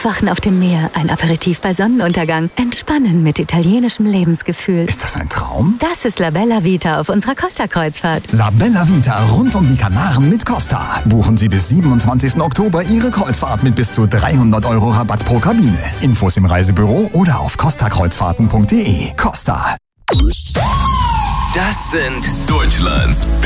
Aufwachen auf dem Meer, ein Aperitif bei Sonnenuntergang, entspannen mit italienischem Lebensgefühl. Ist das ein Traum? Das ist La Bella Vita auf unserer Costa-Kreuzfahrt. La Bella Vita rund um die Kanaren mit Costa. Buchen Sie bis 27. Oktober Ihre Kreuzfahrt mit bis zu 300 € Rabatt pro Kabine. Infos im Reisebüro oder auf costakreuzfahrten.de. Costa. Das sind Deutschlands